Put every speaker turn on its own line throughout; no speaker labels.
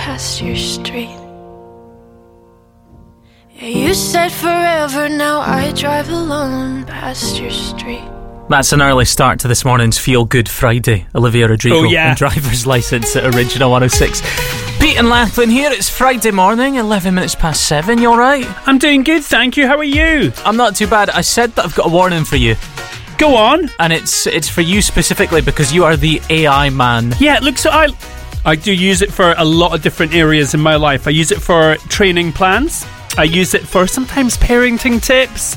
past your street. Yeah, you said forever, now I drive alone past your street.
That's an early start to this morning's Feel Good Friday. Olivia Rodrigo and Driver's License at Original 106. Pete and Lachlan here. It's Friday morning, 11 minutes past 7. You alright?
I'm doing good, thank you. How are you?
I'm not too bad. I said that I've got a warning for you.
Go on.
And it's for you specifically because you are the AI man.
Yeah, look, so I do use it for a lot of different areas in my life. I use it for training plans. I use it for sometimes parenting tips.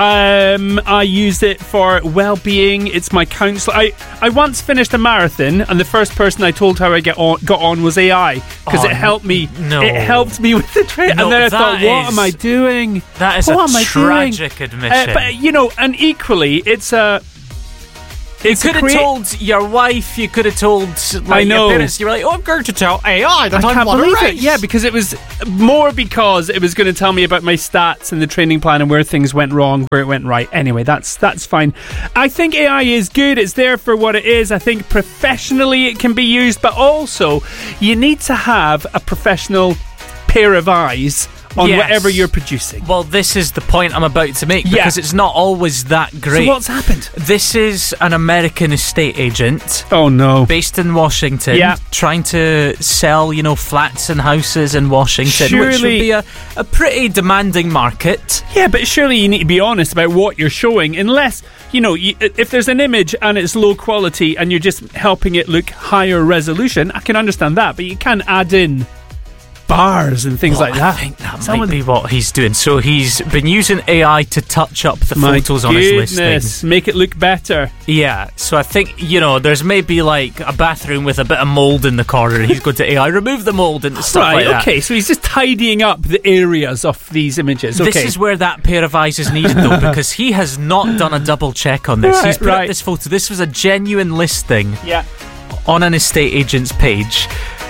I use it for well-being. It's my counsellor. I once finished a marathon, and the first person I told how I got on was AI because it helped me.
No.
It helped me with the training.
No,
and then I thought, what am I doing?
That is
what
a tragic admission.
But and equally, it's a.
You could have told your wife, you could have told your parents, you were like, I'm going to tell AI that I
can't
want
believe
to race.
it. Yeah, because it was because it was going to tell me about my stats and the training plan and where things went wrong, where it went right. Anyway, that's fine. I think AI is good. It's there for what it is. I think professionally it can be used, but also you need to have a professional pair of eyes on whatever you're producing.
Well, this is the point I'm about to make because it's not always that great.
So what's happened?
This is an American estate agent.
Oh no.
Based in Washington, trying to sell, flats and houses in Washington, which would be a pretty demanding market.
Yeah, but surely you need to be honest about what you're showing, unless, if there's an image and it's low quality and you're just helping it look higher resolution, I can understand that, but you can't add in bars and things like that.
I think that might be what he's doing. So he's been using AI to touch up the photos on his listing.
Make it look better.
Yeah, so I think, there's maybe like a bathroom with a bit of mould in the corner and he's going to AI remove the mould and stuff like that.
Okay, so he's just tidying up the areas of these images. Okay.
This is where that pair of eyes is needed though, because he has not done a double check on this. He's put up this photo. This was a genuine listing on an estate agent's page.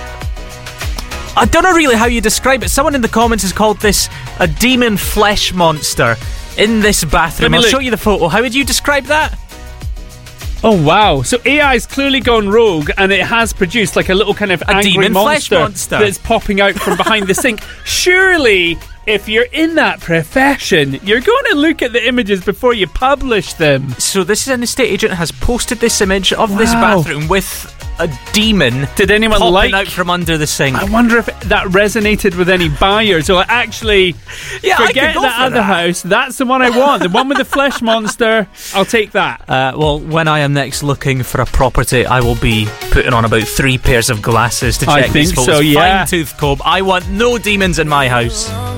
I don't know really how you describe it. Someone in the comments has called this a demon flesh monster in this bathroom. I'll show you the photo. How would you describe that?
Oh wow. So AI's clearly gone rogue and it has produced like a little kind of angry
demon flesh monster
that's popping out from behind the sink. Surely, if you're in that profession, you're going to look at the images before you publish them.
So this is an estate agent has posted this image of this bathroom with a demon.
Did anyone
popping out from under the sink?
I wonder if that resonated with any buyers. Or actually, forget that other house. That's the one I want. The one with the flesh monster. I'll take that.
Well, when I am next looking for a property, I will be putting on about 3 pairs of glasses to check these photos.
I think so, yeah.
Fine-tooth comb. I want no demons in my house.